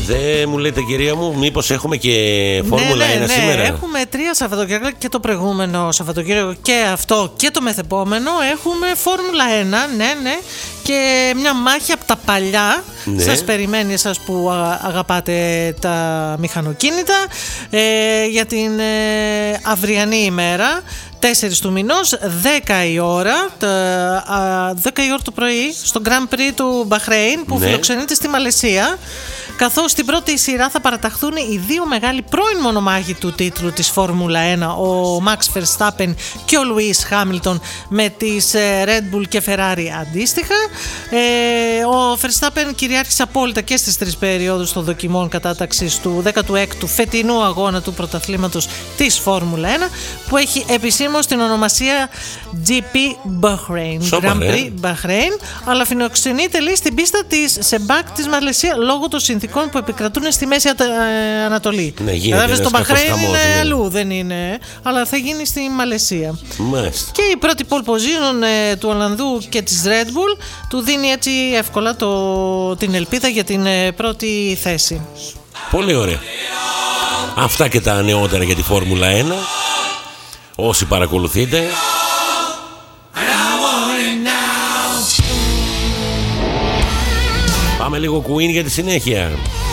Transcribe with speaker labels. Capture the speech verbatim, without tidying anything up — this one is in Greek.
Speaker 1: Δεν μου λέτε, κυρία μου, μήπως έχουμε και Φόρμουλα
Speaker 2: ναι, ναι,
Speaker 1: ένα
Speaker 2: ναι.
Speaker 1: σήμερα?
Speaker 2: Έχουμε τρία Σαββατοκύριακα, και το προηγούμενο Σαββατοκύριακο και αυτό και το μεθεπόμενο. Έχουμε Φόρμουλα ένα, ναι, ναι. Και μια μάχη από τα παλιά. Ναι. Σας περιμένει εσάς που αγαπάτε τα μηχανοκίνητα, ε, για την ε, αυριανή ημέρα, τέσσερις του μηνός, δέκα η ώρα, δέκα η ώρα το πρωί, στο Grand Prix του Μπαχρέιν, που ναι. φιλοξενείται στη Μαλαισία. Καθώς στην πρώτη σειρά θα παραταχθούν οι δύο μεγάλοι πρώην μονομάχοι του τίτλου της Φόρμουλα ένα, ο Max Verstappen και ο Lewis Hamilton, με τις Red Bull και Ferrari αντίστοιχα. Ε, ο Verstappen κυριάρχησε απόλυτα και στις τρεις περιόδους των δοκιμών κατάταξης του δέκατου έκτου φετινού αγώνα του πρωταθλήματος της Φόρμουλα ένα, που έχει επισήμως την ονομασία τζι πι Bahrain, Grand Prix Bahrain, αλλά φιλοξενείται, λέει, στην πίστα της Σεμπάκ της Μαλαισία λόγω των συνθήκων που επικρατούν στη Μέση Ανατολή.
Speaker 1: Ναι, γίνεται.
Speaker 2: Στο Μπαχρέιν είναι αλλού, δεν είναι, αλλά θα γίνει στη Μαλαισία.
Speaker 1: Μάλιστα.
Speaker 2: Και η πρώτη pole position ε, του Ολλανδού και της Red Bull του δίνει έτσι εύκολα το, την ελπίδα για την ε, πρώτη θέση.
Speaker 1: Πολύ ωραία. Αυτά και τα νεότερα για τη Φόρμουλα ένα. Όσοι παρακολουθείτε, πάμε λίγο Queen για τη συνέχεια.